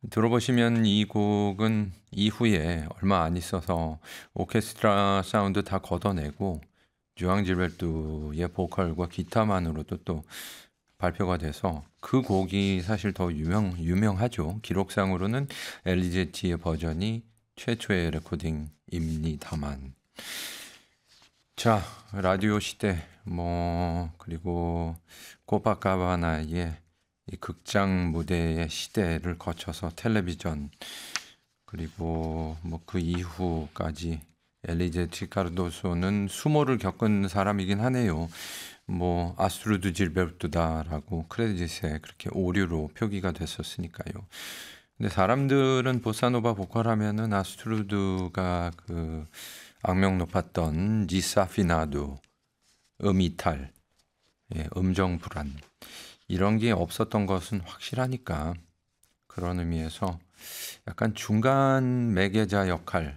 들어보시면 이 곡은 이후에 얼마 안 있어서 오케스트라 사운드 다 걷어내고 주앙 질베르트의 보컬과 기타만으로도 또 발표가 돼서 그 곡이 사실 더 유명하죠. 기록상으로는 엘리제티의 버전이 최초의 레코딩입니다만. 자, 라디오 시대 그리고 코파카바나의 이 극장 무대의 시대를 거쳐서 텔레비전 그리고 그 이후까지 엘리제티 카르도소는 수모를 겪은 사람이긴 하네요. 아스트루드 질베르투다라고 크레딧에 그렇게 오류로 표기가 됐었으니까요. 근데 사람들은 보사노바 보컬하면은 아스트루드가 그 악명 높았던 디사피나도, 음이탈, 음정 불안 이런 게 없었던 것은 확실하니까 그런 의미에서 약간 중간 매개자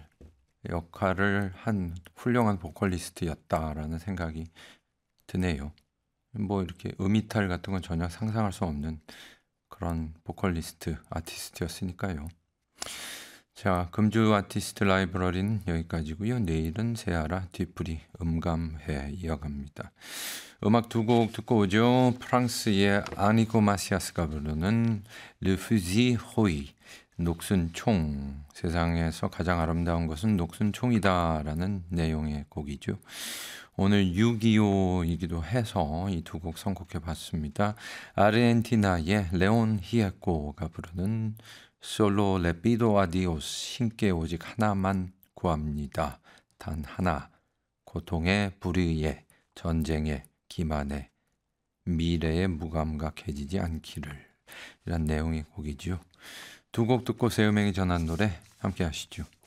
역할을 한 훌륭한 보컬리스트였다라는 생각이 드네요. 이렇게 음이탈 같은 건 전혀 상상할 수 없는 그런 보컬리스트, 아티스트였으니까요. 자, 금주 아티스트 라이브러리는 여기까지고요. 내일은 세아라 뒤풀이 음감회 이어갑니다. 음악 두 곡 듣고 오죠. 프랑스의 아니코 마시아스가 부르는 Le Fusil Rouge, 녹슨총, 세상에서 가장 아름다운 것은 녹슨총이다 라는 내용의 곡이죠. 오늘 6.25이기도 해서 이 두 곡 선곡해 봤습니다. 아르헨티나의 레온 히에코가 부르는 솔로 레피도 아디오스, 신께 오직 하나만 구합니다. 단 하나, 고통의 불의의 전쟁의 기만의 미래에 무감각해지지 않기를, 이란 내용의 곡이죠. 두 곡 듣고 세우맹이 전한 노래 함께 하시죠.